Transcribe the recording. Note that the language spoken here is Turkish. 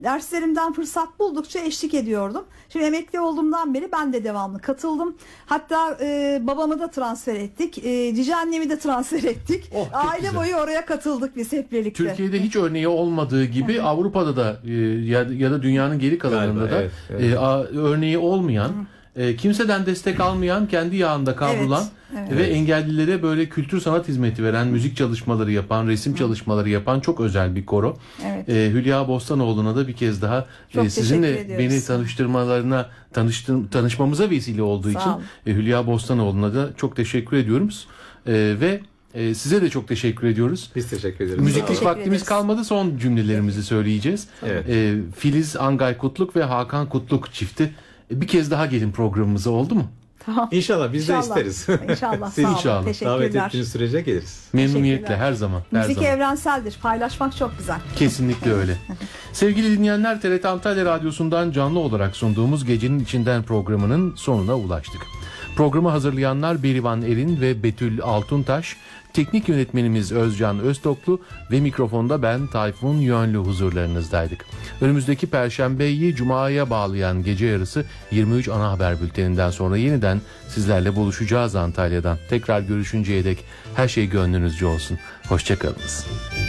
Derslerimden fırsat buldukça eşlik ediyordum. Şimdi emekli olduğumdan beri ben de devamlı katıldım. Hatta babamı da transfer ettik. Cici annemi de transfer ettik. Oh, çok Aile güzel. boyu oraya katıldık biz hep birlikte. Türkiye'de hiç örneği olmadığı gibi Avrupa'da da ya da dünyanın geri kalanında Galiba, da evet. örneği olmayan, kimseden destek almayan, kendi yağında kavrulan Evet, ve engellilere böyle kültür sanat hizmeti veren, müzik çalışmaları yapan, resim çalışmaları yapan çok özel bir koro. Evet. Hülya Bostanoğlu'na da bir kez daha Çok sizinle teşekkür ediyoruz. beni tanışmamıza vesile olduğu Sağ için olun. Hülya Bostanoğlu'na da çok teşekkür ediyoruz. Ve size de çok teşekkür ediyoruz. Biz teşekkür ederiz. Müziklik Teşekkür vaktimiz ederiz. kalmadı. Son cümlelerimizi söyleyeceğiz. Evet. Filiz Angay Kutluk ve Hakan Kutluk çifti bir kez daha gelin programımıza, oldu mu? Tamam. İnşallah biz de İnşallah. isteriz. İnşallah. Siz Sağ olun. inşallah. davet Teşekkürler. ettiğiniz sürece geliriz. Memnuniyetle, Teşekkürler. her zaman. Her Müzik zaman. evrenseldir. Paylaşmak çok güzel. Kesinlikle öyle. Sevgili dinleyenler, TRT Antalya Radyosu'ndan canlı olarak sunduğumuz Gecenin İçinden programının sonuna ulaştık. Programı hazırlayanlar Berivan Erin ve Betül Altuntaş, teknik yönetmenimiz Özcan Öztoklu ve mikrofonda ben Tayfun Yönlü huzurlarınızdaydık. Önümüzdeki Perşembeyi Cuma'ya bağlayan gece yarısı 23 ana haber bülteninden sonra yeniden sizlerle buluşacağız Antalya'dan. Tekrar görüşünceye dek her şey gönlünüzce olsun. Hoşçakalınız.